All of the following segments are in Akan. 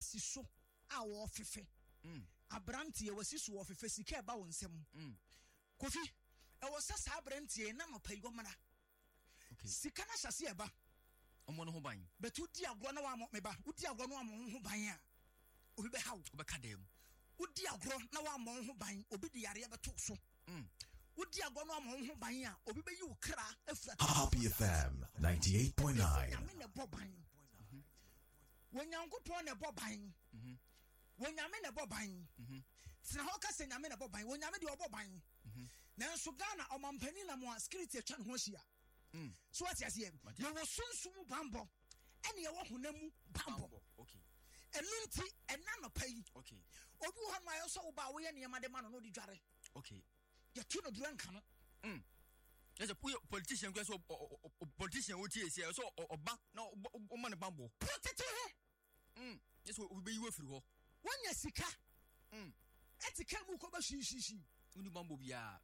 si so a wo fefe abrantie wasi so wo fefe sika ba wo nsem Kofi e wo sasa abrantie na mapai gomana sika na hyase e ba omo no ho ban betu di agro na wa mo me ba udi agro na wa mo ho ban a obi be hawo obi ka dem udi agro na wa mo ho ban obi di yare beto so udi agro na wa mo ho ban a obi be yi wo kra afura Happy FM 98.9 nyame ne bo ban wonyankopon ne bo ban wonyame ne bo ban sina ho ka se nyame ne bo ban wonyame de obo ban nanso Ghana omampani na mo security atwa ho hia so what you say na wo sunsun bambo ene ye wo honamu bambo okay enunti ena no pai okay obi wo ma yo so wo ba wo ye ne ma de ma no di dware okay ya tu no dura nka no there's a politician go so politician wo tie say so oba na o ma ne bambo protect yes we be you free ho wonya sika etika mu ko ba shishi uni bambo bia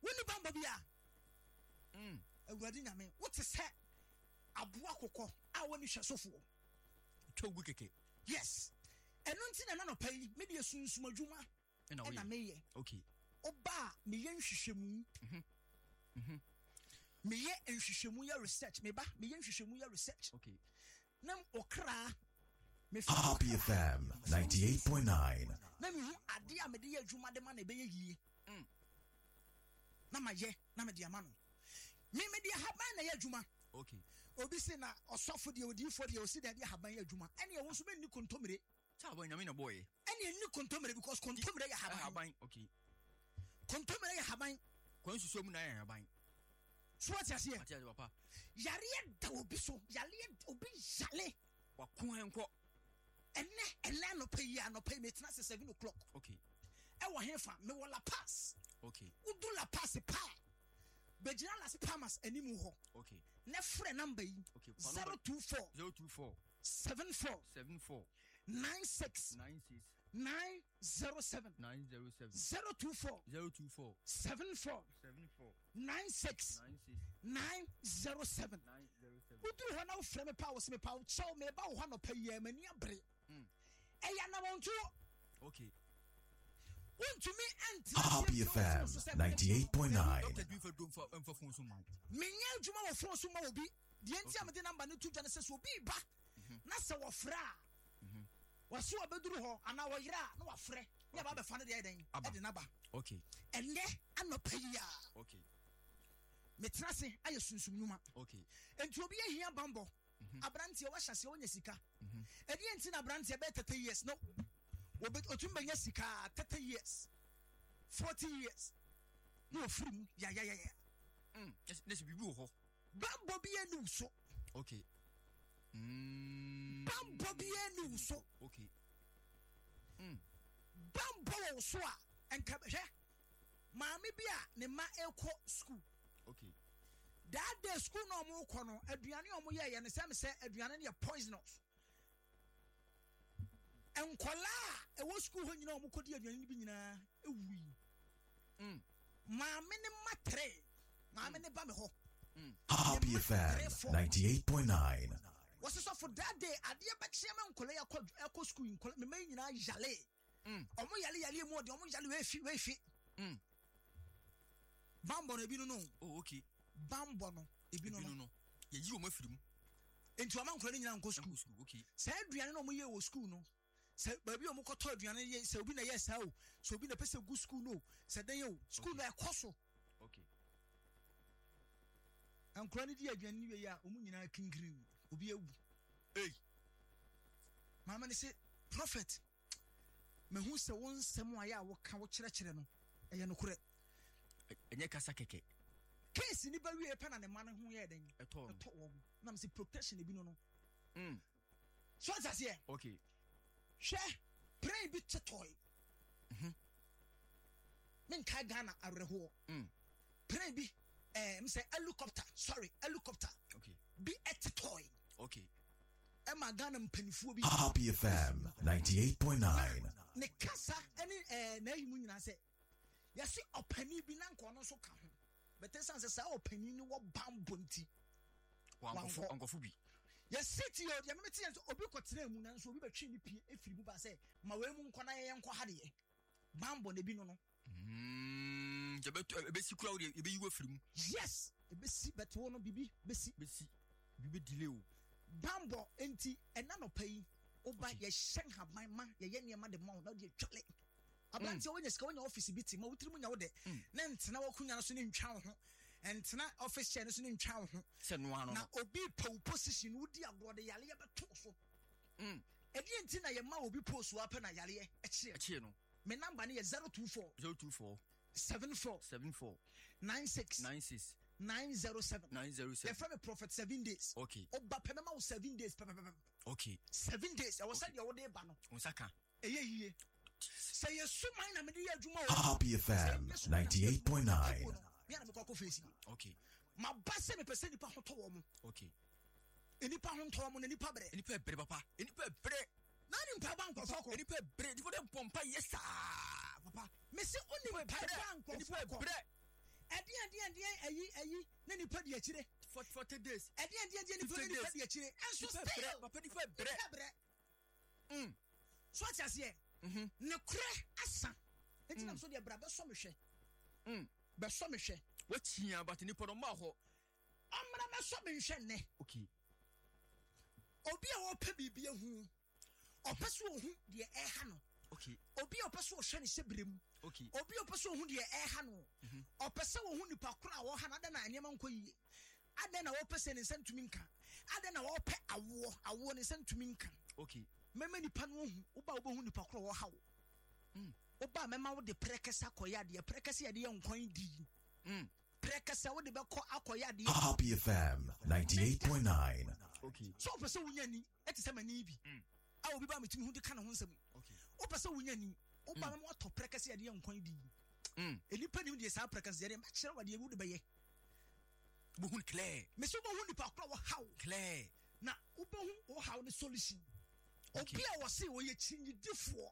awurade nyame wote se aboa kokɔ a woni hwesofo togu keke yes enunti na no pai me de sunsum adwuma na meye okay oba me ye nhwehwemu me ye nhwehwemu ya research me ba me ye nhwehwemu ya research okay nam okra me Happy FM 98.9 na me hu ade a me de adwuma de ma na be ye yie na ma ye na me de ama no me de haban na ye adwuma okay obi se na osofo de odifo de osi de haban ye adwuma ene ye wo so be ni kontomire cha boy na me na boy ene ni kontomire because kontomire ye haban okay kontomire ye haban kwan susu mu na ye haban so what you say ati papa yare da obi so yare obi yale wa kun enko ene no pay ya no pay me tena 7 o'clock okay e wo hefa me wo la pass okay udu la pass pa bejina la spamas animu ho okay ne frɛ number yi okay 024 74 96 907 024 74 96 907 udu ho na wo frɛ me pa wo se me pa wo kyɛw me ba wo ho no pa yi mani abre eya na wonto okay untumi anti Happy FM 98.9 Dr. Dwifa don for phone so man menya adwuma wo phone so ma obi de anti amede number ne to dwane se so obi ba na se wo fra waso abeduru ho ana wo yira na wa frɛ ne ba be fa ne de den e de naba okay enne anopa yi a okay metrase aye sunsum numa okay enti obi ahia bambo abrantie wa hyase wonya sika edi enti na abrantie be 30 years no otum benya sika 30 years 40 years no frum ya this be ho bambo bi enu so okay bambo bi enu so okay bambo wo so a enka hwe maame bi a ne ma ekɔ school okay that day school no mo kɔ no aduane o mo ye ne se aduane ne poisonous enkola e wo school ho nyina o mo kɔdi aduane bi nyina ewui maame ne matre maame ne ba me ho Happy FM 98.9 was so for that day ade ba kye me nkola yakɔ school nkola me mai nyina yale o mo yale mu de o mo yale we fi bambo no bi no oh okay bambo no ebi no ye yi o ma firim enti o ma nkola nyina nko school okay say aduane no mo ye wo school no say baby o mo kɔtɔ aduane ye say obi na yes how so obi na pese go school no say den yo school na ekoso okay ankora ni di aduane ni we ya o mo nyina kinkiri obi ewu mama ni say prophet me hu se won nsɛm a ya wo ka wo kyerɛkyerɛ no ɛyɛ no korɛ enye kasa keke case ni ba wie pe na ne man ho yɛ den eto wo na me say protection e bi no so that's here okay hwɛ pray bi tetoy men ka Ghana areho pray bi me say helicopter okay bi tetoy okay Emma Ghana mpanifuo bi Happy FM 98.9 ne kasa ene na yimu nyina sɛ yɛse ɔpani bi na nkɔ no so ka ho bɛtɛ san sɛ saa ɔpani ni wɔ bambo nti wankɔfo bi Yes, city or the Americans obi kotena mu nanso obi betwe ni pie efiri mu ba say ma we mu nkɔ na ye nkɔ ha de bambo ne bi no ebesi kura wo de ebe yiwo firi mu. Yes, ebesi beto no bibi besi bibi delay o. Bambo enti ena no pay oba ye hyen haban ma ye niema de ma na de twale. Abranti wonya sika wonya office bi ti ma wutiri mu nya wo de na ntena wakunya no so ne ntwa wo ho. Entena office chair no so ne ntwa wo ho. Se no ano. Na obi po position wudi agro de yale ye beto so. Edi enti na ye ma obi post wo apɛ na yale ye ekie no. Me number ni 024 74 96 907 Your friend Prophet 7 days. Okay. Oba pemema 7 days. Okay. 7 days. I was said your day bano. Unsaka. Eye. Say you so mine na me dey adwuma. Happy FM 98.9. Me na me kwako face. Okay. Ma ba se me pese nipa hoto wo mo. Okay. Enipa hoto mo na nipa bre. Enipa bre papa. Enipa bre. Na ni mpa bank kwako. Enipa bre. Difo dem pompa yesa. Papa. Me se oni mpa bank kwako. Enipa bre. Edi ayi na nipa di akire 40 days. Edi nipa di akire. Enso still. Papa nipa bre. So what you say? Ne kure asa. Enti na so de bra be so me hwe. Be so me hwe. Wachia but nipa no ma ho. Amra me so me hwe ne. Okay. Obi a wo pa bibia hu. Opeso hu de eha no. Okay. Obi a opeso hwe ne sebrem. Okay. Obi opeso hu de eha no. Opese wo hu nipa kura wo ha na da na anyema nkoyi. Ada na wo pese ne santumi nka. Ada na wo pe awo ne santumi nka. Okay. Mema nipa no hu. Oba hu nipa kura wo ha wo. Oba mema wo de prekesa koya de prekesa de yankwan di. Prekesa wo de be ko akoya de. Happy FM 98.9. Okay. So opese wo nyani etise mani bi. A obi ba metimi hu de ka na ho nsam. Okay. Opese wo nyani oba mema wo to prekesa de yankwan di. Enipa nim de sa prekasa de ma kire wo de wo de be ye. Buhun clear. Me so bo hu nipa kura wo ha wo. Clear. Na oba hu wo ha wo ne solution. Obi a wo se wo ye chinyidifo.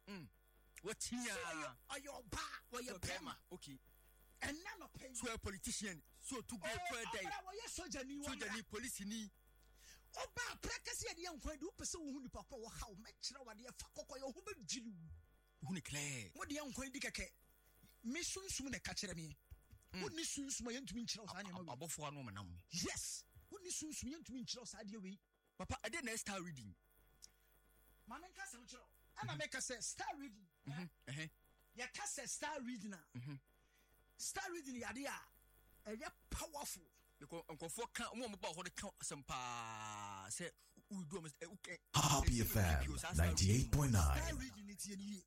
Wachia. Ayo ba wo ye prema. Okay. And none of pay. So a politician. So to go for a day. Soja ni police ni. Oba prekasi ade yankwan de opese wo hu nipa kro wo ha wo mekire wade fa kokko yo hu be djilu. Hu ni clear. Mo de yankwan di keke. Me sunsum ne ka kire me. Wo ni sunsum yentumi nkire wo sa anya ma. Abofo anu menam. Yes. Wo ni sunsum yentumi nkire wo sa ade we. Papa, I didn't start reading. Mama nka se nkire. Ana make say start reading. Ya ka say start reading na. Start reading yade a eye powerful. Because nkofo kan mo ba ho de kan sempa say we do Happy FM 98.9. Start reading it ye.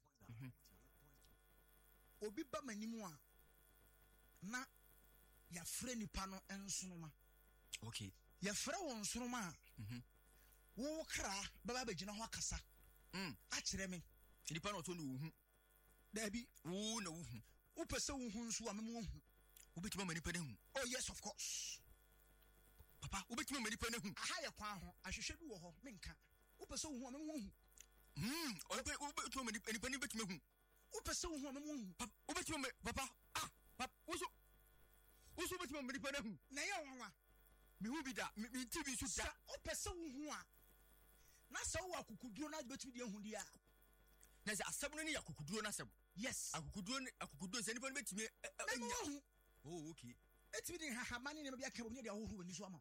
Obi ba manimu a na ya frɛ nipa no ensonoma. Okay. Ya frɛ won sonoma a wo kra baba begina ho akasa. A kyerɛ me. Nipa no to no hu. Da bi wo na wo hu. Wo pese wo hu nso a me mo hu. Wo betima mani pa ne hu. Oh yes, of course. Papa, wo betima mani pa ne hu. Aha ye kwa ho, ahwehwe bi wo ho, menka. Wo pese wo hu a me mo hu. O betima mani pa ne betima hu. Wo pese wo hu a me mo hu. Papa, wo betima papa. Papa, wo so betima mani pa ne hu. Na ye wanwa. Me hu bi da, me TV so da. Wo pese wo hu a. Na sa wo akukuduro na betimi de hu dia. Na se asem no ne yakukuduro na asem. Yes. Akukuduro se nipa no betimi enya. Oh, okay. Etimi de hahamani ne bia kebo ne de ahohoro ni so ama.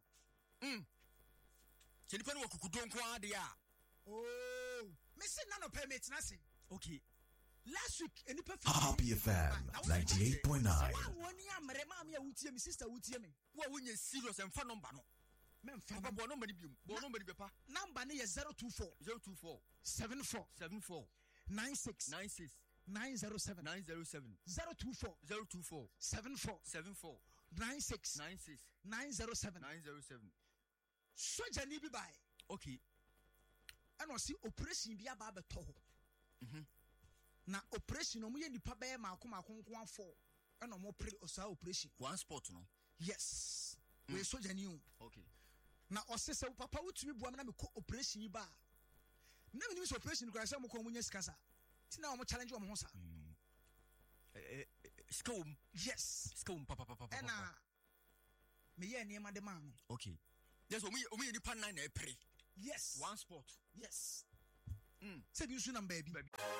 Se nipa no akukuduro nko ade a. Oh, me se na no permit na se. Okay. Last week enipa Happy FM 98.9. Woni amre ma me wutie me sister wutie me. Wo wonye serious emfa number no. Memfa papa bo number ni biom. Bo number ni bepa. Number ne 024 74 96 907 024 74 96 907 soja ni bi bai. Okay. And o si operation bi aba beto ho. Na operation no mo ye nipa be ma akoma konko afọ. And o mo operation one spot no. Yes. We soja ni o. Okay. Na o se papa wutumi bua me na me ko operation yi ba. Na me ni so operation ko asa mo ko munya skasa. Tina o mo challenge o mo ho sa. Skom. Yes. Skom papa. Na me ye niema de ma no. Okay. Yes, omi ni pan 9 pray. Yes. One spot. Yes. Say you soon baby.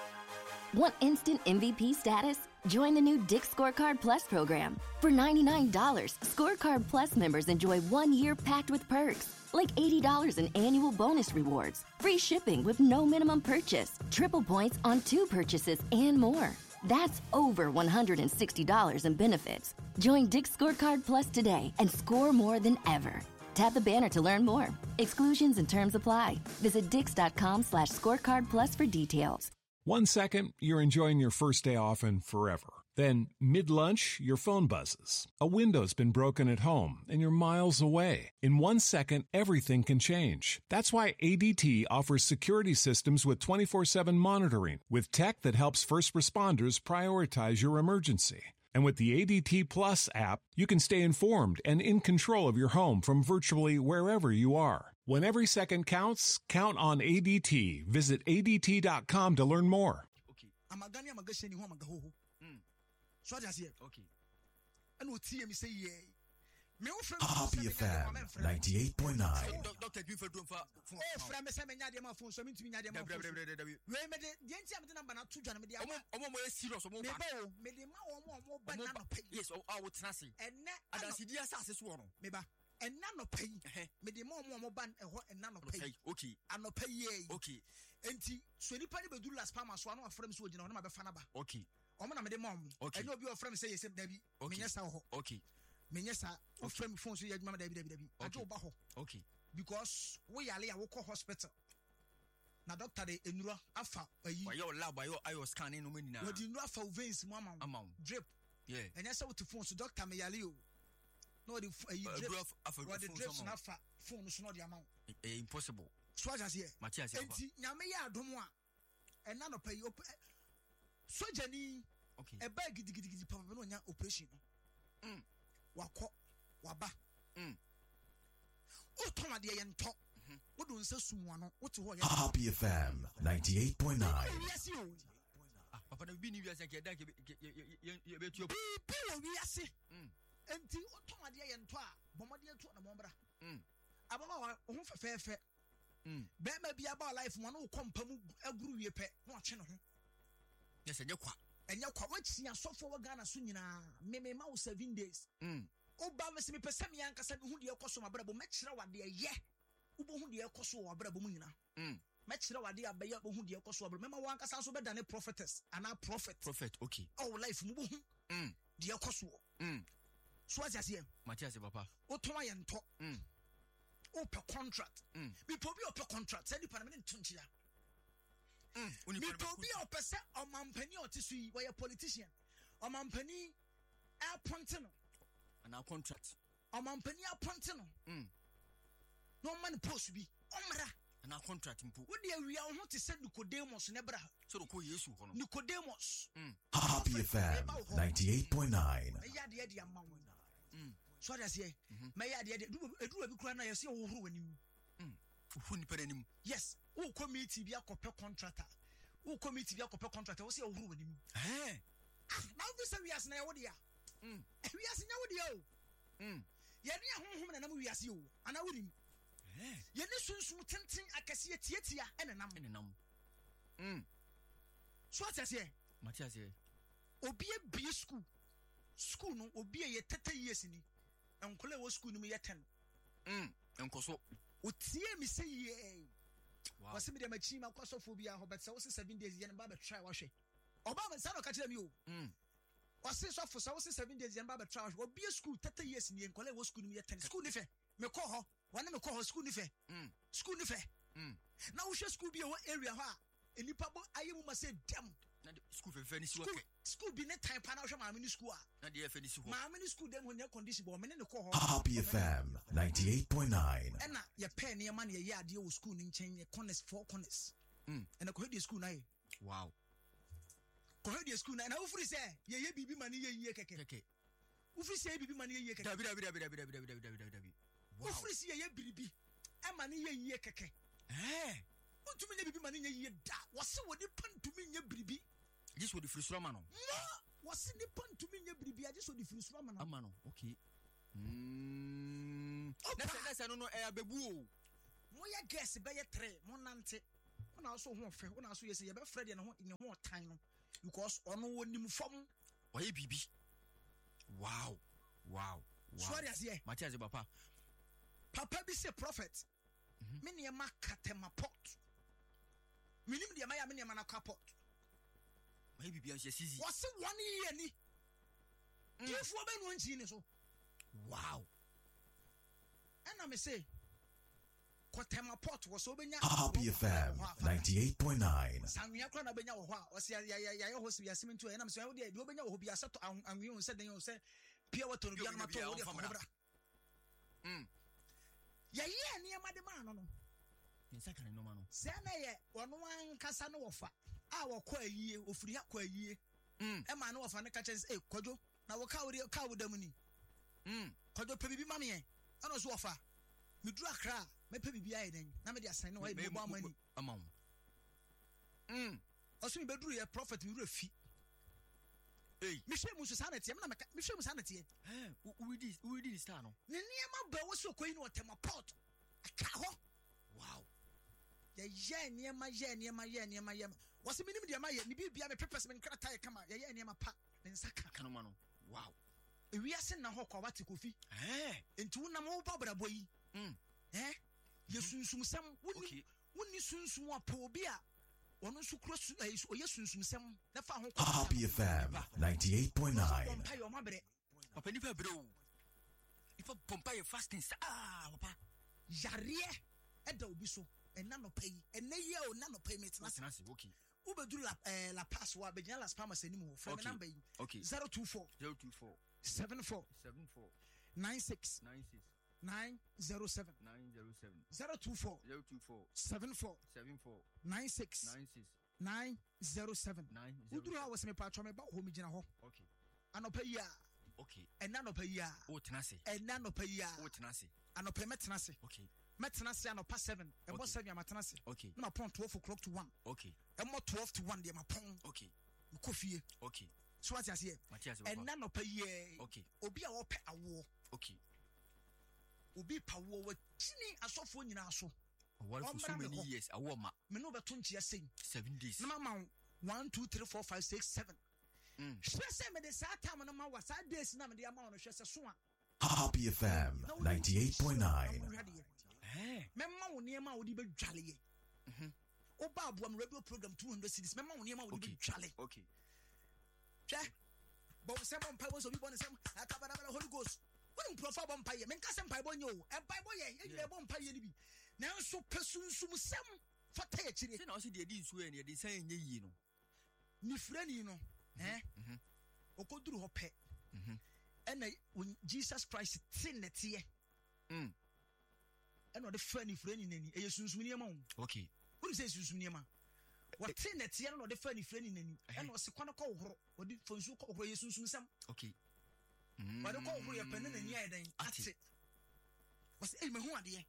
Want instant MVP status? Join the new Dick's Scorecard Plus program. For $99, Scorecard Plus members enjoy 1 year packed with perks, like $80 in annual bonus rewards, free shipping with no minimum purchase, triple points on 2 purchases, and more. That's over $160 in benefits. Join Dick's Scorecard Plus today and score more than ever. Tap the banner to learn more. Exclusions and terms apply. Visit dix.com/scorecard plus for details. 1 second, you're enjoying your first day off and forever. Then, mid-lunch, your phone buzzes. A window's been broken at home and you're miles away. In 1 second, everything can change. That's why ADT offers security systems with 24/7 monitoring, with tech that helps first responders prioritize your emergency. And with the ADT Plus app, you can stay informed and in control of your home from virtually wherever you are. When every second counts, count on ADT. Visit ADT.com to learn more. Okay. Amagani amagasheni ho amagaho. So just here. Okay. And what see me say yeah. Me wo frem Happy FM 98.9. Dr. Dwiford do for frem me say me nya de ma phone so me ntumi nya de ma phone. We me de enti am de number na to dwane me de omo mo serious omo ba. Me de ma omo ba na no pay. Yes, I will trust. Enne adansi dia asase so no. Me ba. Enna no pay. Me de ma omo ban eho enna no pay. Okay. Ano pay ye. Okay. Enti so nipa ni be do last palm so ano afrem so ogina no ma be fa na ba. Okay. Omo na me de mom. Enye obi ofrem say yesem dabi. Me nya sa ho. Okay. Menyesa o frame phone so ya adwuma dabi ajo ba ho okay because we yale ya wo ko hospital na doctor de enura afa ayi wa yo lab ayo scanning no menina we di enura afa veins mu amount drip yeah enyesa wo to phone so doctor me yale o no the ayi drip afa the drips na afa phone so no the amount impossible so just here Matthias enti nyame ya adom a ena no pay soja ni okay e bag gidigidi papa no nya operation no wako waba utoma de yento wodu nsa sumwa no wote ho Happy FM 98.9. yes you papa na bi ni wi ase ke da ke betuo bi wi ase enti utoma de yento a bomode etu na mombra ababa wa ho fefefe be ma bia ba life mo no kompamu aguru wie pe na o che ne ho yes enye kwa wachi asofo wa Ghana so nyina meme ma 7 days oba mesi me pese me yankasa me hu de ekoso mabrabo me kire wade ye ubo hu de ekoso wabrabo mu nyina me kire wade abaye bo hu de ekoso wabrabo me ma wankasa so be dane prophetess ana prophet okay oh life mu bo hu de ekoso so asiase Matthias papa o to aye nto o pe contract me po bi o pe contract say di pa me ntunchia me po bi o pe se o mampani o ti so yi we politician o mampani appoint no na contract amampani appoint no no man post bi omra na contract mpo wo de awia ho te se Nicodemus ne bra so ko Yesu ho no Nicodemus Happy FM 98.9. ya de amawo so that say me ya de edu bi kura na yesi ohuru wanim ohuru ni paranim yes wo committee bi akopɛ contractor wo committee bi akopɛ contractor wo se ohuru wanim na wo se wias na wo de ya wiase nya wo de o ye ne ahonhom na nam wiase o ana wonim ye ne sunsum tenten akase tietia enenam so atase Matthias obi e bi school no obi e ye 30 years ni enkole wo school no me ye 10 enkoso o tie mi say ye wow wase me de machi ma kwasofo bi a ho bet say wo 7 days ye ne ba be try wa hwe oba me sa no ka kire mi o wase so for 7 days ye ne ba be try wa hwe obi e school 30 years ni enkole wo school no me ye 10 school ni fe me ko ho wane me ko ho school ni fe na wo hwe school bi e wo area ho a enipa bo ayemu ma say dem na school fe ni si wo school bi ne time pa na hwe ma mini school a na de fe ni si ho ma mini school dem ho ne condition bo me ne ko ho Happy FM 98.9. ena ye pen ne ma ne ye ade wo school ni nchen ye corners 4 corners ena ko hedi school na ye wow ko hedi school na wo free say ye bibi ma ne ye yie keke wo free say bibi ma ne ye yie keke dabi wo free say ye biribi e ma ne ye yie keke utumi nye bibi ma ne ye yie da wo se wo ni pantumi nye biribi just wo di free sura ma no wo se ni pantumi nye biribi a just wo di free sura ma no ama no okay Nessa no bebu. Moya guess be ye 3 monante. Una also ho fe, una also yes ye be Fred na ho in ho tan no because ono wonim fom. Oye bibi. Wow. Sorry as ye. Matias papa. Papa be say prophet. Me ne ma katema pot. Minim de ma ya me ne ma na pot. Oye bibi an sisi. Was 1 year ni. If wo be no nchi ni so. Wow. And I say Kotema pot was obenya Happy FM 98.9. Sanwia kra na benya wo ho a o se ya ho se biasem ntu e na so wo de obenya wo ho biaseto anwe ho se den ho se pia wato no bia na to wo de fobra ya ye ne ma de ma no Nsa kan no ma no se na ye ono ankasa no wofa a wo kwa ayie ofiri ha kwa ayie e ma no wofa ne ka chen e kwadwo na wo ka wo dam ni kwadwo pe bibi ma me ana so wofa medura kra me pe bibi aye den na me de asan no wa e bo amani amam oso me beduru ye prophet me refi hey me hwe mu so sanete me na me hwe mu sanete we did star no ne niema ba wo so koyi no tema pot aka ho wow ye niema wo se minim de ma ye ni bibia me pepes me nkrata ye kama ye niema pa ne nsaka kanoma no wow ewiase na ho kwa wate kofi enti wona mo babra boyi ye sunsum sam woni sunsum apa obi a ono su kro oye sunsum sam na fa ho Happy FM 98.9. pompa yo mabre papa ni fa bro ifa pompa ye fasting papa yare eda obi so ena no pay ena ye o na no pay metina okay ubeduru la pass wa begina las palmas animu from number yi okay 024 74 96 907 024 74 96 907 uduru ha waseme pa me ba ho me gina ho okay anopa yi a okay ena anopa yi a o tenase ena anopa yi a o tenase anopa metenase okay metenase anopa 7 e mo 7 amatenase okay na pon 12 o'clock to 1 okay e mo 12 to 1 de ma pon okay kofie okay so what you say Matias ena anopa yi okay obi a wo pe awo okay obi pawo wa tini asofo nyina so what for so many years awoma me no beto nchia sei 7 days na mama 1 2 3 4 5 6 7 hwese me de sa time no ma wa sa days na me de ama no hwese so a Happy FM 98.9. memma wo niema wo di bedwale ye oba aboam radio program 200 cities memma wo niema wo di bedwale okay hwe bo se bon pa wo so bi bon se akabara Holy Ghost woni profa bon pa ye men ka se mpa bo nye o e pa bo ye e bon pa ye ni bi na nso pesunsum sem fata ye kire se na o se de di nsu e ne de san enye yi no ni frani no okoduru ho pe ena Jesus Christ tinete ye ena de frani nani e yesunsum niema o okay woni se yesunsum niema what tinete ye no de frani nani ena o se kwana ko horo o de fonsu ko horo yesunsum sem okay wade ko horo ye pene nani aye den ate was e me hu ade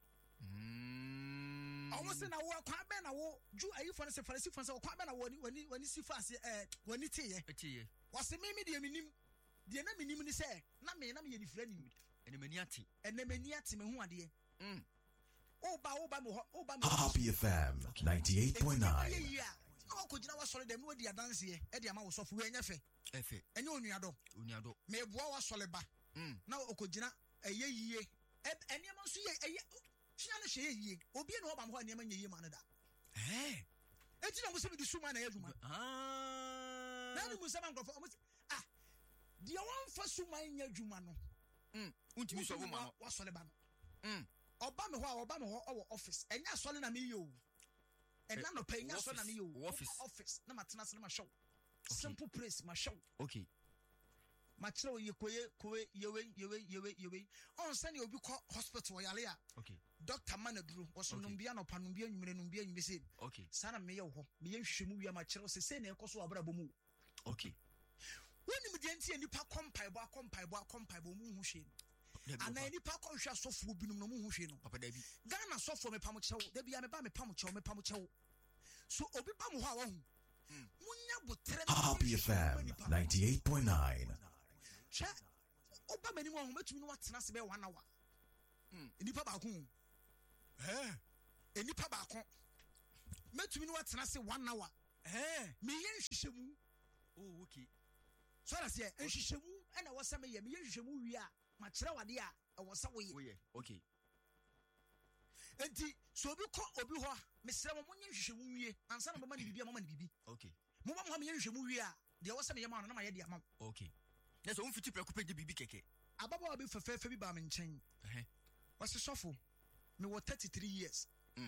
almost na wo kwa be na wo ju ayi fo se farisi fo se kwa be na wani si fase wani tiye was me de minim de na minim ni se na me ye ni frani ene mani ate me hu ade oba me Happy FM 98.9. ko gina wa sole dem no di adanse e de ama wo sofo we nya fe efe enye onuado me boa wa sole ba na okogina eyeyie ene ma so ye tia no hye yie obi na oba mo ho ene ma nyeye ma no da eti na mo se bi suma na yaduma na ni mo se ba nkrofo dia wan fa suma nya adwuma no untimi so bo ma no wa sole ba no oba me ho owo office enya sole na me yo ena no pay nya sole na me yo office na matena se na ma show simple place ma show okay ma kire ye koye yewe on sani obi ko hospital yale a okay doctor manaduru wo so numbia no panumbia nwumre se okay sana me ye ho me ye hwehwemu wi ma kire se na ekoso abra bomu okay woni me de ntie nipa akompaibo mu hu hwe ana nipa akɔhwɛ asɔfo binum no mu hu hwe no papa da bi Ghana asɔfo me pam kyɛw da bia me ba me pam kyɛw so obi ba mo ho a wa hu munya botre Happy FM 98.9. hwɛ oba mani mu a ho matumi no watena se be 1 hour Enipa baako. Enipa baako. Metumi no watena se 1 hour. Me yen hwehwemu. Oh, okay. So that's here. Hwehwemu na wo se me ye me yen hwehwemu wi a ma kire wade a wo se wo ye. Oh yeah. Okay. Enti so obi ko obi ho me sere mo yen hwehwemu wie ansa na mama ni bibi mama ni bibi. Okay. Mo mama me yen hwehwemu wie a de wo se me ye ma no na ma ye de ama. Okay. Na so unfiti preko page bibi keke. Ababa obi fefe bi ba me nchen. Wase sofo me wo 33 years.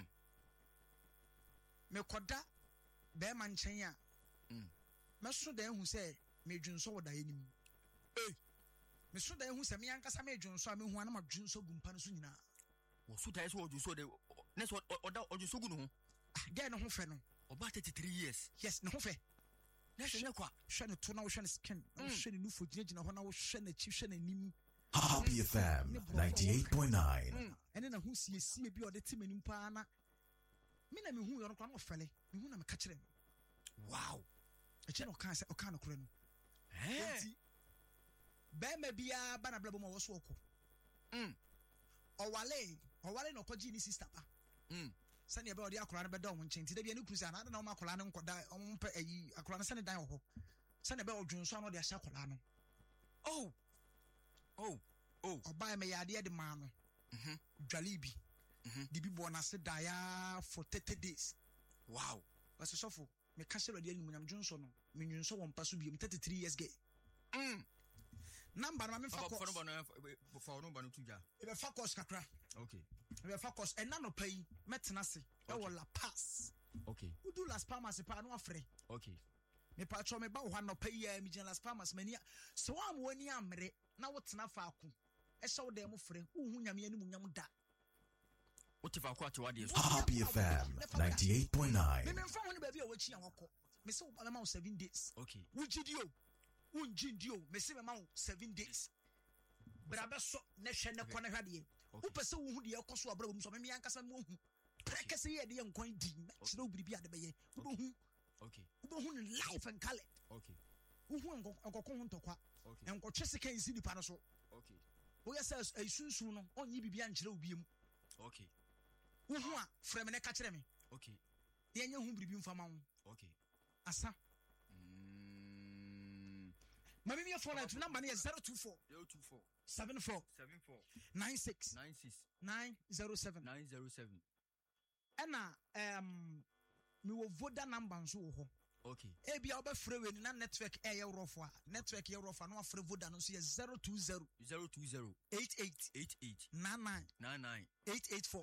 Me koda be man nchen a. Me so da ehu se me dwunso wo da yanim. Me so da ehu se me yankasa me dwunso a me hu ana ma dwunso gumpa no so nyina. Wo so da so dwunso de na so oda dwunso gu no ho. Ga no ho fe no. Oba 33 years. Yes, no ho fe. Na se ne kwa hwe ne to na wo hwe ne skin. Na wo hwe ne nufu gina ho na wo hwe ne chi hwe ne nim. Happy FM 98.9. Ene na hu sie bi ode timanim pa na. Me na me hu yo no kwa na ofele. Me hu na me ka kire. Wow. Eche no kan se o kan no kure no. Be ma bia ba na blabo mo wo so oko. Owale no kwaji ni sister ba. Sani ebe odi akora na be da o nchen ti da bia ne krusa na o ma akora ne nkoda o mpa ayi akora na sani dan ho. Sani ebe odwunso no de ahya akora no. Oh. Oba me yade de ma no. Dwalibi. Di bi bo na se daya for 30 days. Wow. Wase sofo me ka se rade anyum nyam dwunso no. Me nwunso won paso bi 33 years gay. Number na me fa course. For no ba no tuja. E be fa course kakra. Okay. E be fa course and no pay metena se. E wo La Paz. Okay. Udu Las Palmas pa no afre. Okay. Me pa cho me ba wo no pay ya mi Las Palmas mania. So am woni amre na wotena fa ako. E hye wo dem frɛ uhu nyame ani munyam da. What if I quite what is Happy FM 98.9. Me mfa ho ne ba bi a wachi an wokɔ. Me se wo ba ma 7 days. Okay. Wujidio. Unjindio. Me se me ma 7 days. Brabe so ne hwɛ ne kɔ ne hwade. Wo pese wo hu de ekoso abra wo so me yankasa mo hu. Prekese ye de yankwan di. Na kyerɛ obi bi ade bɛyɛ. Wo hu. Okay. Wo hu life and color. Okay. Wo hu nkɔkɔ hu ntɔkwa. Okay. Nkɔtwe sika nsi nipa no so. Okay. Wo yɛ sɛ asunsun no onyi bibia nkyerɛ obi mu. Okay. Wo hu a frɛ me ne ka kyerɛ me. Okay. Ye nya hu bibi mfa ma wo. Okay. Asa. Mami mi phone number is 024 74 96 907 Ena mi wo voda number nso wo ho. Okay. Ebia obefrɛ we ni na network e rough a network ye rough no afrɛ voda no so ye 020 88 99 884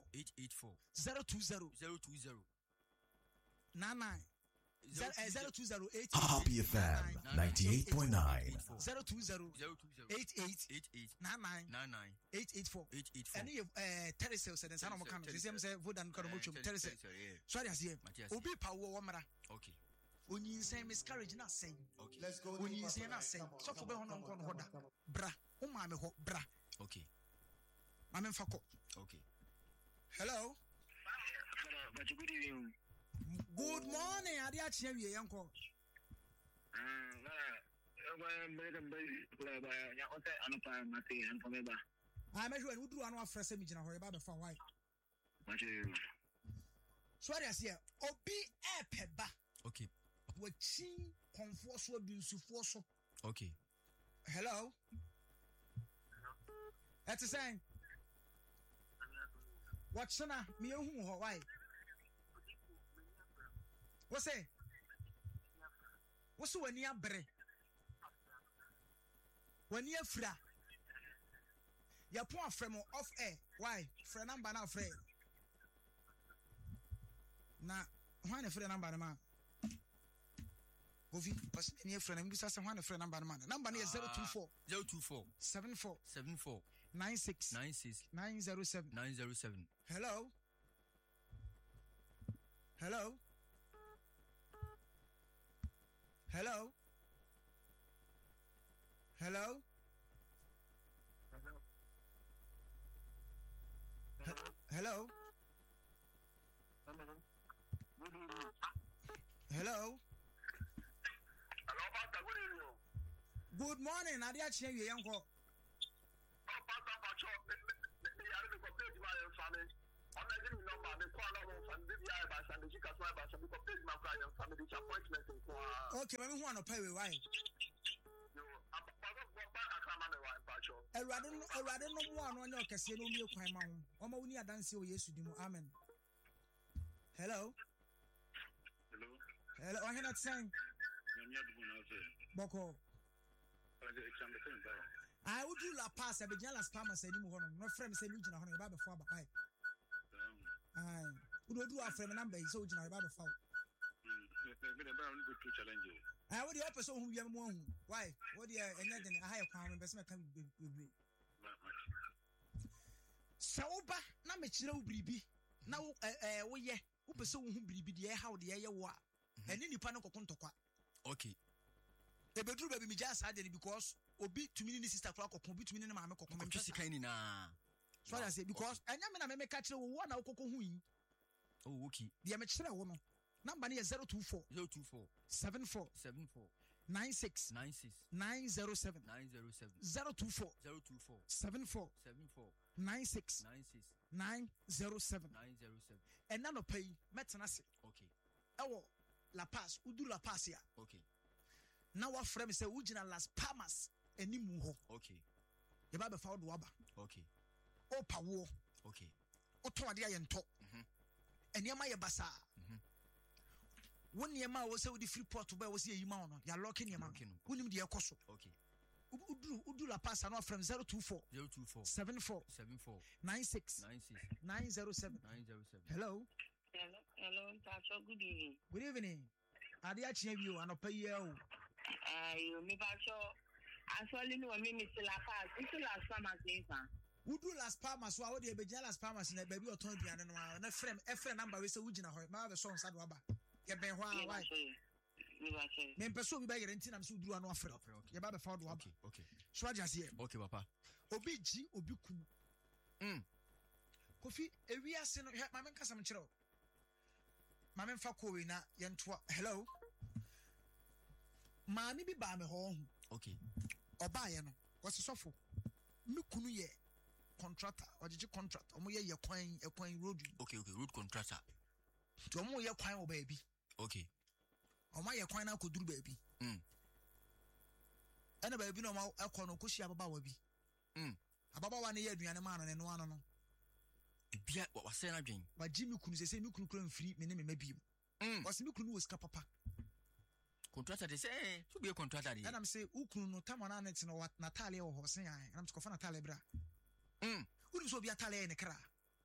020 99 020 Happy FM 98.9. 020 88 99 884 any terrestrial said some kind of same say vodan kan mo twom terrestrial sorry as here obi pa wo mara. Okay. Onyi say miscarriage na say. Okay. Let's go. Onyi say na say so for be ho no nko no hoda bra o ma me ho bra. Okay. Ma me mfa ko. Okay. Hello. But good evening. Good morning. Adi a chia wie yanko. I measure when we do another fresh image in a hurry about why. Sorry, I see. Obi epeba. Okay. Watching conforce will be so. Okay. Hello. That's a saying. What's na me who why? What's it? What's when you bre? When you fra? Your point from off air. Why? For number now, friend. Na, why a friend number man? Ovi, was near friend. I'm just one friend number man. Number is 024 74 96 907. Hello. Hello. Hello. Hello. Hello. Hello. Hello, Pastor. Good evening. Good morning. Adi a chia wie yanko. Pastor Pacho. Okay, mami hu anopa we why? Erade no mu ano anya okese no mi ekwan ma ho. Oma woni adanse o Yesu di mu. Amen. Hello. Hello, I cannot sing. Boko. I would do La Paz, I began Las Palmas, and you no friend say you know about before, but I would do a friend number, so you know about the phone. I would the episode who you have one. Why? What do you and then a higher power investment can be? Sauba, Namachiro Bribi. Now, we ye, who pursue whom Bribi, the how the air wa, and any panic or Okay. The bedroom baby just had it because obi to me sister clock or compete to me mamma come to see na. So I say because I am a catcher one out coco who oh okay. The amateur woman number near 024 74 96 907 024 74 96 907 and none of pay metanasi. Okay. Oh, La Paz, Udu La Paz ya. Okay. Now what frame say Ujina Las Palmas enimu ho. Okay. The Bible found waba. Okay. O pawo. Okay. O to ade ayento. Eniema ye basa. Won niema wo say wo di free port ba wo say yima ono. Ya lock niema. Wonim de ekoso. Okay. Udu La Paz no frame 024 74 96 907. Hello. Hello, Pastor. Good evening. Good evening. Ade a chie bi o anopa yi o. Me Pastor. Actually no me Mr. La Paz. Mr. Las Palmas infa. Udu Las Palmas so wo de begia Las Palmas na ba bi oton aduane no na frame number we say wugina ho. Ma be so nsa do aba. Ye ben ho a why? Me peso bi ba yere nti na me so uduru ano afre. Ye ba be fa do aba. Okay. So aja se. Okay, papa. Obi ji obi kum. Kofi ewiase no ma me nkasa me kire o. Mame mfa kowe na yentoa. Hello. Maami bi ba me ho. Okay. Oba ye no. Wose sofo. Me kunu ye contractor, ojeje contract. Omo ye kwan road. Okay, road contractor. To omo ye kwan oba bi. Okay. Omo ye kwan na koduru ba bi. Ena ba bi no ma akọ no koshi ababa wa bi. Ababa wa ne ye aduane ma no no ano no. Bia wa say na dwen. Wa jimi kunu se mi kunu kura mfiri me ne me mabiem. Was mi kunu wo ska papa. Contractor dey say to be a contractor dey. And I'm say ukunu no tamana net no what Natalia ho say an. And I'm to kofa Natalia bra. Unu so bi Natalia ne kra.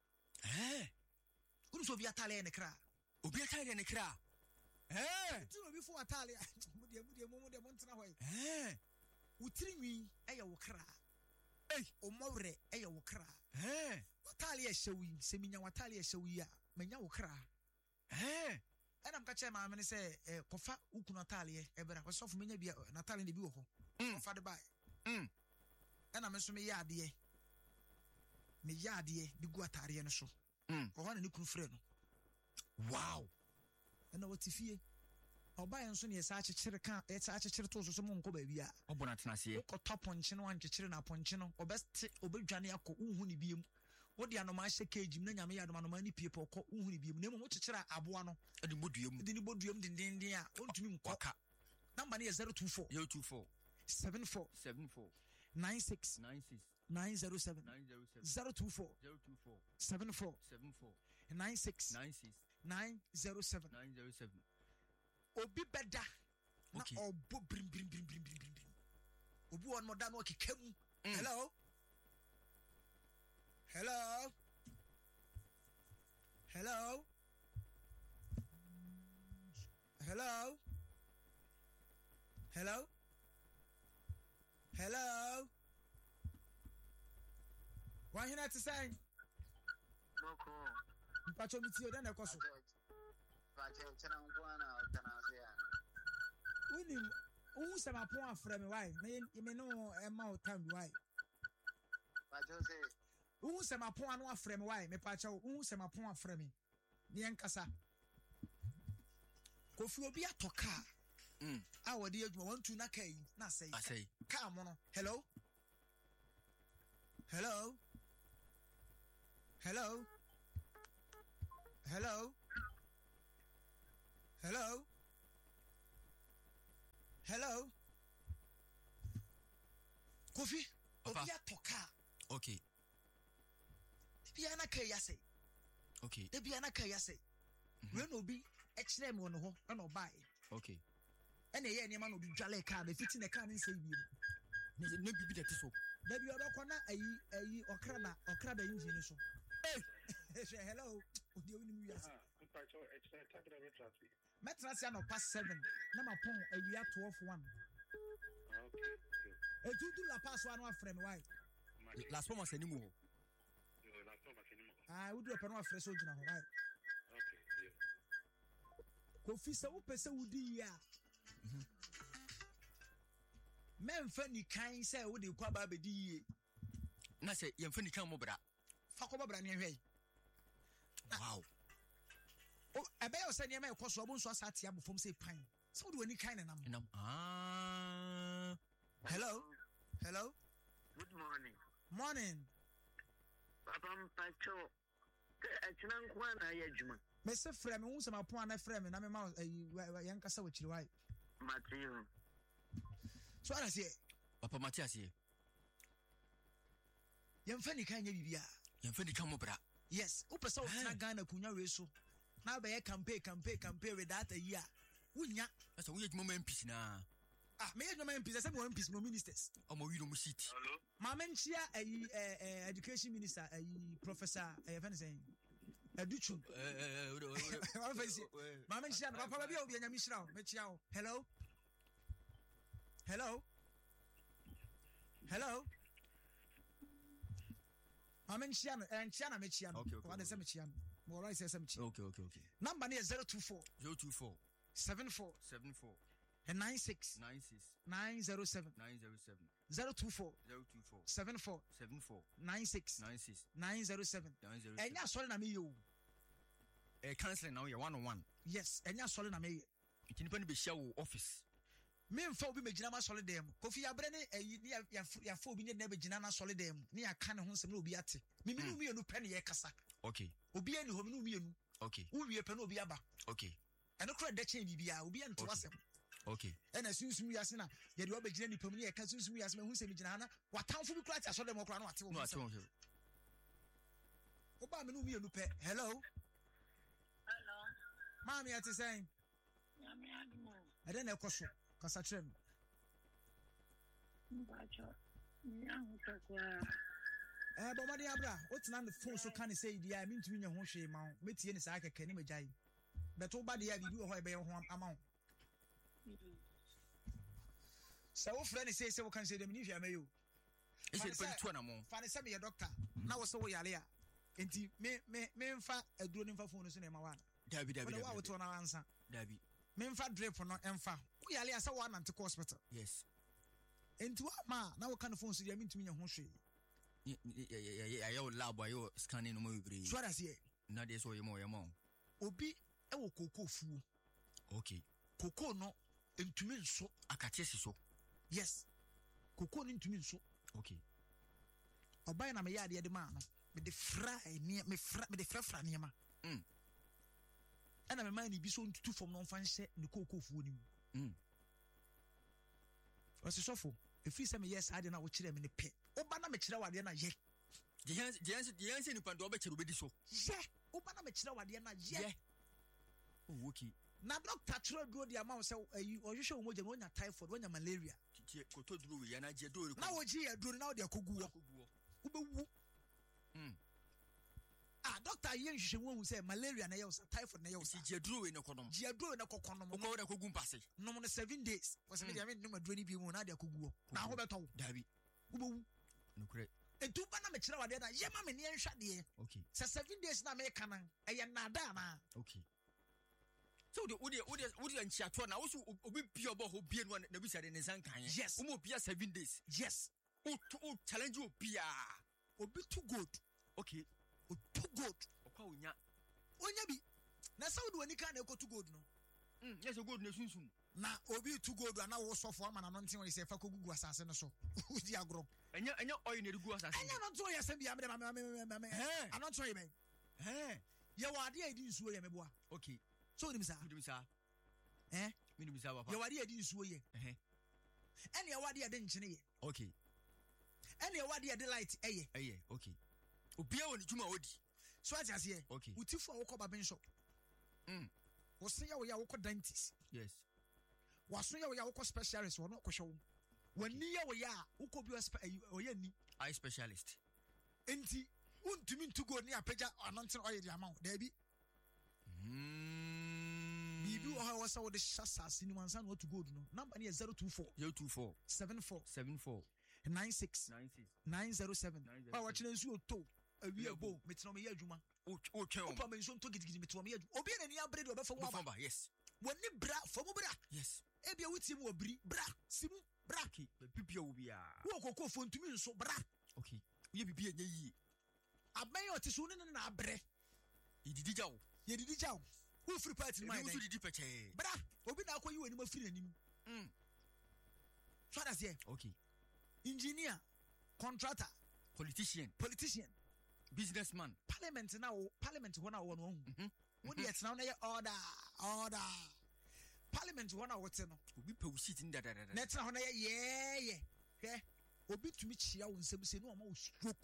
Unu so bi Natalia ne kra. Obi Natalia ne kra. Tu no bi fo Natalia. Mude montana hoy. Utiri nwi eye wo kra. Omowre eye wo kra. Natalia shewi seminya Natalia shewi a menya wo kra. And I'm catching my man say, Kofa Uku Natalia, Ebera, was off many be Natalia in the Buho. Father by. And I'm assuming yardie. Me yardie, the Guatarian show. Or one new friend. Wow. And what if ye? Or buy and soon, yes, such a chirica, it's such a chiritos or some baby. Obonatnasi, or top ponchino and chirina ponchino, or best Obejaniaco, Uhuni beam. What the anomaly cage, many many people call Uhuni, name what chira abuano, the Budium, the India, old to me, Quaka. Number 024 74 96 907 024 74 96 907. Obi beda na obo brim. Obi one more than what kemu. Hello. Why you not to say? Mpacho mitio den ekoso. Who se ma pon afre me why? Me no e ma o time why? Who se ma pon anu afre me why? Me pacho who se ma pon afre me. Ni enkasa. Kofi obi atoka. A wodi adwuma want to na kai na say. I say. Come on. Hello. Hello. Hello. Kofi. Obia toka. Okay. Bia na kai yase. Okay. Bia na kai yase. When obi ekire me no ho na obai. Okay. Ene ye niam na obi dwale car be fiti na car ni say bi. Ne bibi de so. Da bi obekọ na ayi okra da engine so. Hello. Odi oni mu yase. Metrasi no pass 7 na ma pon awia 12:1. Okay. Etudu la pass one afre me why? Last one was anymore. Would you open one fresh original right? Okay. Kofi se wo pese wudi ya. Memfa ni kan se wo de kwa ba bedi yie. Na se yemfa ni kan mo bra. Fa ko bra ne hwe. Wow. Oh, ebe yo se ne ma ekoso obo nso asate abofom se pan. Se wo de wani kan ne nam. Nam. Hello. Hello. Good morning. Morning. Papa Mpacho. Achina nkwa na ya adwuma. Me se frɛ me hu se ma pon na frɛ me na me ma yan kasa wo kiri wai. Matthew. So ara se Papa Matias ye. yemfa ni kan nya bibia. Yemfa ni kan mo bra. Yes, wo pese wo tena Ghana kunya we so. Na be ye campaign with that a year. Wunya. Na se wo ye dwuma ma MPs na. Me ye dwuma MPs, say me MPs no ministers. Omo wi no mu seat. Hello. Ma menchia education minister professor fan saying Educhu. Ma menchia no papa bia obi anyami hira o me chia o. Hello. Hello. Hello. Ma menchia no enchia na me chia no. Wa de say me chia no. Mo right say me chia. Okay. Number is 024 74 and 96 907 024 74 96 907 enya sorry na me yo counseling now you 1-on-1. yes enya sorry na me Kini pa ni be share wo office. me mfa obi megina ma sorry dem Kofi abre ne ya fa obi ne na begina na sorry dem ne ya ka ne ho nsem na obi ate me me no mienu pe ne ye kasa Okay. obi ani ho me no mienu Okay. wo wie pe na obi aba Okay. eno kura de chen bibia obi ante wasem Okay. ena sunsum yase na ye de obegina ni pam ne ye ka sunsum yase me hu se megina na watamfo bi kura ate so dem okura na wate wo No ate won here. oba me no mienu pe hello Hello. mami ate saying Yami admo. ede na ekoso kasa trem Mpacho. Nyahu takwa. bo made abra otina the phone so can say dia me ntumi nya ho hwe ma wo metie ni saa keke ni magai beto ba de ya bibi ho ebe ho ama wo so wo frɛ ne say wo kan say dem ni hwe amayo Is it going to na mo? fa ne say me ye doctor na wo so wo yale a enti me mfa aduro ni mfa phone so na ma wa Dabi. wo to na ansa Dabi. me mfa drip no emfa wo yale a say wo anante hospital Yes. enti wa ma na wo kan phone so dia me ntumi nya ho hwe Ayo lab ayo scanning no mo bre. so that's here Na dey so ye mo. obi e wo koko fuo Okay. koko no ntumi nso Akatie si so. yes koko no ntumi nso Okay. obai na me ya de ma no me de fry ne me de fra ne ma ana me ma ni bi so ntutu fom no mfa nhye ne koko fuo ni mu osisofo efi se me yes ade na wo kire me ne pe oba na me kire wade na ye Jehan ni pando obe kire obedi so. ye oba na me kire wade na ye Oh okay. na doctor kire do di ama wo se ohwehwe wo moja no nya typhoid wo nya malaria Koto duro we na je do re. na wo ji ya duro na wo de akogu wo ubewu doctor yen hwehwe wo say malaria na ye wo typhoid na ye wo Si je duro we ne kodom. ji aduro na kokonom Ko wo da kogu mpase. no mo 7 days was me dia me no maduro ni bi mu na de akogu wo na ho beto Dabi. ubewu Nukure. etu ba na me kire wade na ye ma me ne nhwa de Okay. se 7 days na me kana eye na da na Okay. So the anchi ato na wo so obi bia obo ho bia no na bi sare ne san kan. Yes. Wo mo bia 7 days. yes O challenge obia. obi too good Okay. o too good Okwa onya. onya bi na sa wo ani kan na ko too good no Yes o good na sunsun. na obi too good na wo sofo ama na no nten wo se fa ko gugu asase no so udi agro Enya oil na gu asase. enya no to ye se bia me ano to ye ben ye wade edi nsuo ye meboa Okay. so nim sa Mudim sa. Minimum Papa. You are the nsuo ye. Any awadi ade nchene ye. Okay. Any awadi ade light eye. Okay. Obia woni juma odi. So what as here? Okay. Utifo wo ko barber shop. Wosen ya wo ya wo ko dentist. Yes. Waso ya wo ya wo ko specialist wo no ko hwe wo. Wani ya wo ya wo ko bi oye ni Eye specialist. Enti untumi ntugo ni apagya anonten oye di amount da bi. Bibi wo ha wo sa wo de shasasi ni wansan wo to go no. Number ni 024 74 96 907. Ba wa chire nsu oto awi abo metino me ya adwuma. O twen Opa me nso to gidigidi metino me ya adwuma. Obi na ni abrede obefa wo aba. Yes. Woni bra fomu bra. Yes. Ebia wuti mu obri bra simu bra. Okay. Bibia wo bia. Wo kokko fo ntumi nso bra. Okay. Ye bibia nya yi. Aban yo tisu ne na abre. Ididi jawo. Ye didi jawo. Wo free party mai. Wo didi peche. Bra. Obi na akoyi wani mafiri anim. So that's here. Okay. Engineer, contractor, politician, businessman, parliament now, parliament one hour one. What do you now? Order. Parliament one hour ten. We put sitting there. Next now, yeah. Obi to me chia on some say no more stroke.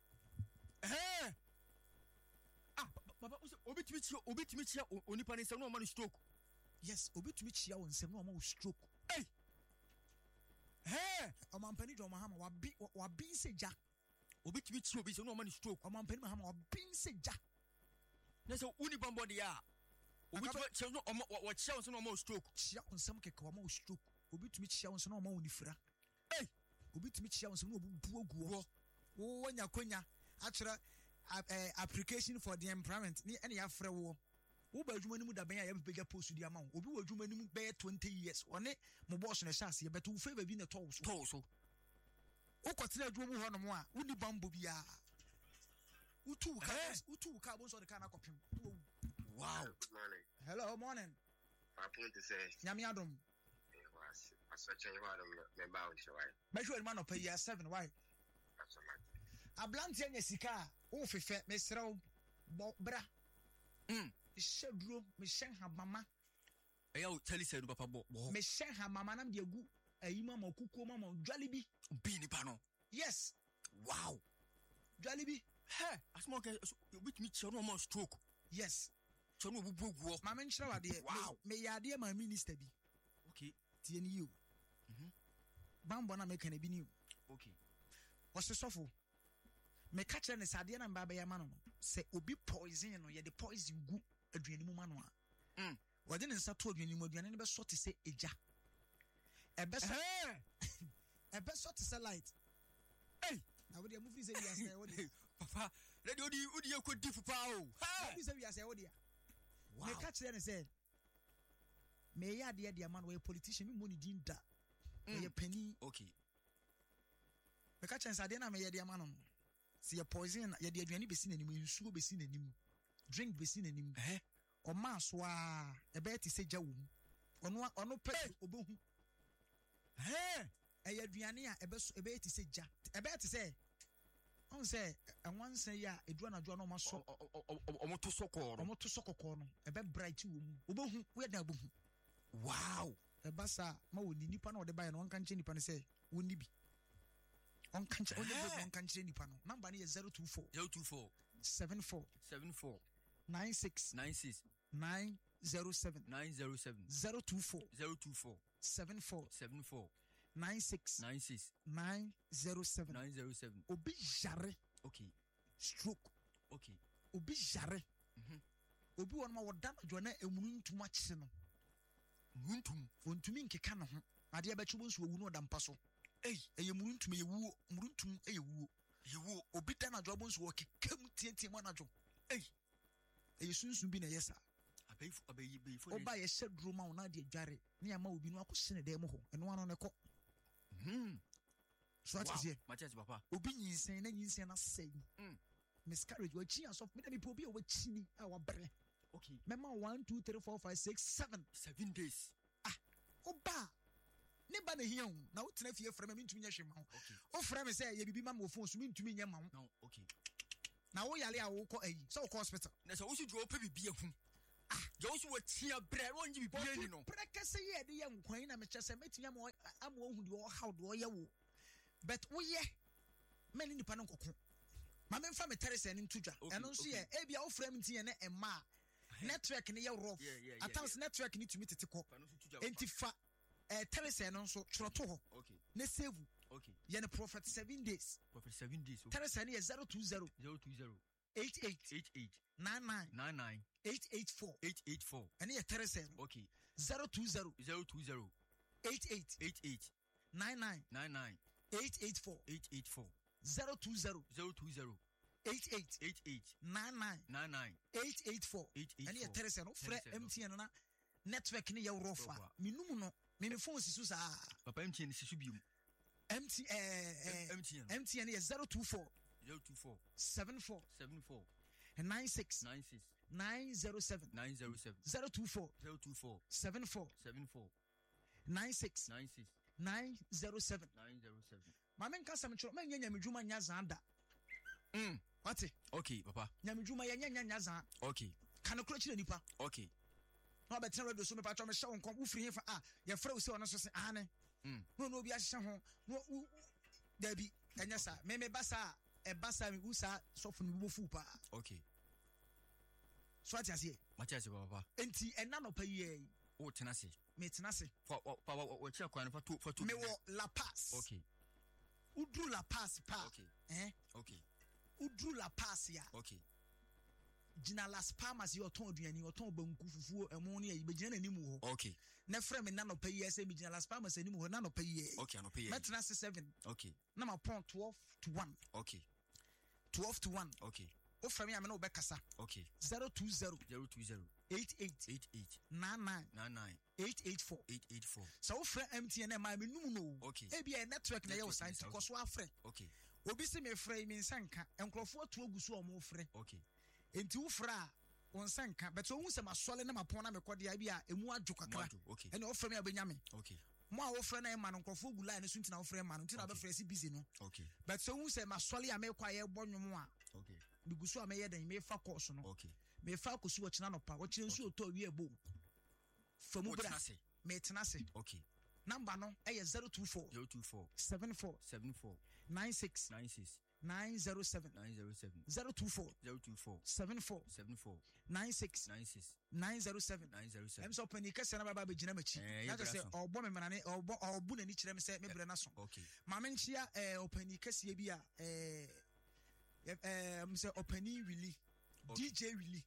Baba, obi to me chia only panis no more stroke. Yes, obi to me chia on some no more stroke. Omampani do mahama wa bin seja. Obi to me chia obi so no more stroke. Omampani mahama wa bin seja. Na so uni bambo dia. Obi to chia no wa chia on so no more stroke. Chia on some keke wa more stroke. Obi to me chia on so no more unifra. Obi to me chia on so no bu oguo. Wo nya konya akira application for the employment ni ene ya frɛ wo ba adwuma ni mu da ben ya bega post di ama wo obi wa adwuma ni mu be 20 years one mo boss na chance ye beto wo favor bi na to so wo kwatena adwuma mu ho no mo a woni bambo bia utu ka bo so de kana kopim. Wow. Good morning. Hello, morning. My point is nyame adom was searching what me about you why. Be sure man up year 7 why That's all right. Ablante anya sika wo fefe mesrew bra shedro me shen ha mama Eya tell say no papa bo me shen ha mama nam de agu ayima ma kukuo mama dwale bi ni pa no. yes Wow. dwale bi asmo ke with me chia no more stroke. yes So no bu oguo. mama nchira wade Wow. me yade ma minister bi Okay. tie ni you bambo na me kan bi ni Okay. osesofo me ka kire ne sade na mba be ya ma no se obi poison no ye de poison gu aduani mu ma no a wode ne nsa to aduani mu aduani ne be so te se eja ebe so te se light na wode mu fi se wi ase wode Papa, let odi ko difu pa o. fi se wi ase wode Wow. me ka kire ne se me ya de de man we politician me money din da ye pani Okay. me ka kire sade na me ye de man no si ye poison ye de aduani be si nanim nsuo be si nanim drink be si nanim o ma so a e be ti se ja wo mu ono pe obohu e ye aduani a e be ti se ja e be ti se on say enwansan ya edu anadwo na o ma so Omo to sokoko no e be bright wo mu obohu we da obohu. Wow. E basa ma woni nipa na o de ba ye no on kan che nipa ne say woni bi on kan che on kan che nipa no number ne 024 74 96 907 024 74 96 907 obi jare Okay. stroke Okay. obi jare obi won ma woda na jona emunu ntuma kye no Muntum. ontumi nkeka no ho ade ba chibo nso owu no da mpa so eye munu ntuma ye wuo munu ntum eye wuo obi da na jobo nso wo kekam tietie mo na jo eye sunsun bi na yesa Abeyi oba ye hyedro ma wona de adware ne ya ma obi no akose ne dem ho eno ano ne ko so atizie Matias papa. obi nyinsen na sei miscarriage wa chi aso me da mi po obi o wa chini a wa bere Okay. mema 1 2 3 4 5 6 7 days. oba ne ba na hia hu na wotena fie frɛ me ntumi nya hwe ma ho o frɛ me sɛ ye bibi ma mo phone so me ntumi nya ma ho No, okay. na wo yale a wo kɔ ayi so wo kɔ hospital Na so usu dro pe bibia hu. Josu wo tia bre won ji bibia ni no. Prekese ye de ye nkwan na me kyese metumi am ohu de o how de o ye wo. But wo ye mani nipa no nkoko. Ma me mfa me Teresa ni ntudwa. Eno nso ye ebia wo frame ntie ne emma. Network ni ye rough. Attempts network ni tumi tete ko. Entifa Teresa no nso chroto ho. Okay. Ne save. Okay. Ye ne Prophet 7 days. Prophet 7 days. Teresa ni 020 88 99 884 and ye Teresa. Okay. 020 88 99 884 020 88 99 884 and ye Teresa no frɛ MTN na network ni ye rofa minum no me phone sisu sa papa MTN sisu bium MTN is 024 74 96 907 024 74 96 907 Mama nka sam choro ma nyanya medwuma nya zanda Wate? Okay, papa. Nyamedwuma ye nya zan. Okay. Kana kro chire nipa. Okay. No be tena radio so me pa twa me hye won wo firi fa ye fra wo se ono so se ane. No obi ahye ho. No Dabi enya sa me basa e basa me usa sofo no bofu pa. Okay. So ati ase. Matias papa. Enti ena no pa yi. O tena se. Me tena se. Papa o chia kwan fa to. Me wo La Paz. Okay. Udru La Paz pa. Okay. Okay. Udru La Paz ya. Okay. Gina Las Palmas yo ton aduani o ton banku fufuo emo ne yi be gina nanim ho. Okay. Na frɛ me na no pay say me gina Las Palmas anim ho na no pay. Okay, no pay. Metna 7. Okay. Na ma pon 12 to 1. Okay. 12 to 1. Okay. O frɛ me am na obekasa. Okay. 020 88 99 884. So o frɛ MTN ma me num no. Okay. E bia network na ye o sign to so afrɛ. Okay. Obi se me frɛ me nsanka enkrofo to agusu o mo frɛ. Okay. Enti wo fra on sanka but so hu se masole na mapon na mekode ya bia emu adwo kakra. Okay. Ene o frɛ me abenya me. Okay. Mo a wo frɛ na e ma no nkrofo gu line so ntina wo frɛ ma no ntina be frɛ si busy no. Okay. But so hu se masole ya me kwa ye bonwom a. Okay. Me gusu a me ye dan me fa course no. Okay. Me fa kosu o kina no pa. O kire nsu o to wi ebo. Famu bra. Me tena se. Okay. Number no e 024 74 96 907 024 74 96 907 em so pani kase na baba be gina machi na just say obo me manane obu na ni kire me say me bre na so okay ma me nchia opani kase bi a say opani Willie DJ Willie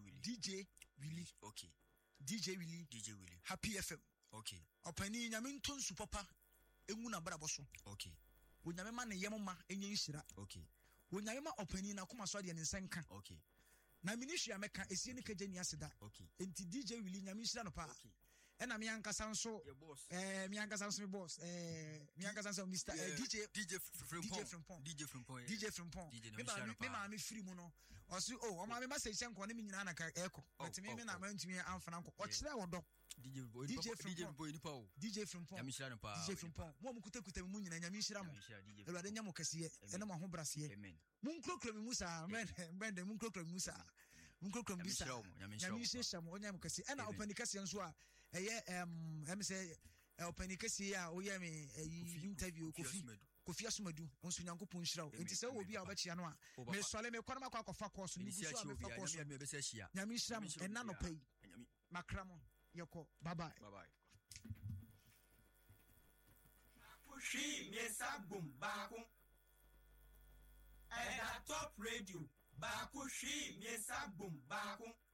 okay DJ Willie Happy FM okay opani nyame ntonsu papa engu na bra boso okay wonyame ma ne yemma enye nhira okay wonyame ma opani na koma so de ne nsenka okay na minihia meka esie ne kagye ni aseda okay enti DJ Willie nyame nhira no pa okay ena me yankasa nso me yankasa nso me boss me yankasa nso Mr DJ Frimpong me ma me free mu no osi o ma me message nko ne me nyina na ka eko but me na ma ntumi amfana nko o kire wodo DJ Frimpong nyame nhira no pa DJ Frimpong mo kutakuta mu nyina nyame nhira mo ewade nyamo kase ene mo ho brase mun krokro mi musa mbende mun krokro mi musa mun krokro mi musa nyame nhira mo nyamo kase ena opani kase nso a eye em say opani kase a o ye me interview Kofi Asumadu onso Nyankopon nhira o enti se wo bi a obachia no a me sole me kwanama akwafa course ni gusu a me fa course nyame nhira mo ena no pay makramo yeko bye bye Pushi miesa boom baako Eda top radio baako shi miesa boom baako